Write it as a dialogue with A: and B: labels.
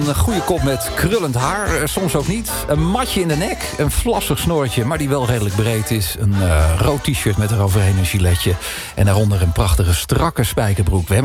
A: Een goede kop met krullend haar, soms ook niet. Een matje in de nek, een vlassig snoortje, maar die wel redelijk breed is. Een rood t-shirt met eroverheen een giletje. En daaronder een prachtige strakke spijkerbroek.